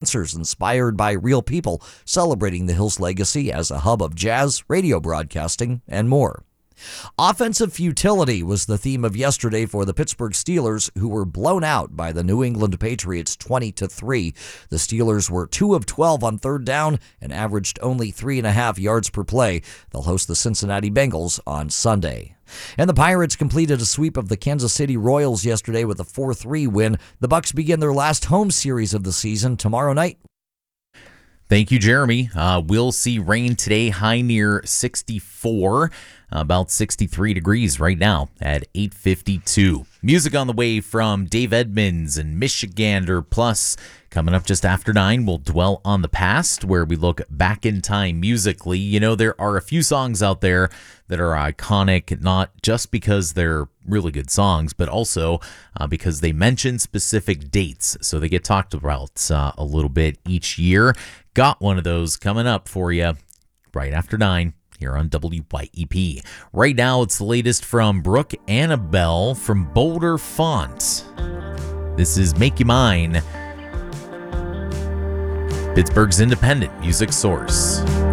dancers inspired by real people, celebrating the Hills' legacy as a hub of jazz, radio broadcasting, and more. Offensive futility was the theme of yesterday for the Pittsburgh Steelers, who were blown out by the New England Patriots 20-3. The Steelers were 2 of 12 on third down and averaged only 3.5 yards per play. They'll host the Cincinnati Bengals on Sunday. And the Pirates completed a sweep of the Kansas City Royals yesterday with a 4-3 win. The Bucs begin their last home series of the season tomorrow night. Thank you, Jeremy. We'll see rain today, high near 64, about 63 degrees right now at 8:52. Music on the way from Dave Edmonds and Michigander. Plus, coming up just after 9, we'll dwell on the past, where we look back in time musically. You know, there are a few songs out there that are iconic, not just because they're really good songs, but also because they mention specific dates. So they get talked about a little bit each year. Got one of those coming up for you right after 9 here on WYEP. Right now, it's the latest from Brooke Annabelle from Boulder Font. This is Make You Mine, Pittsburgh's independent music source.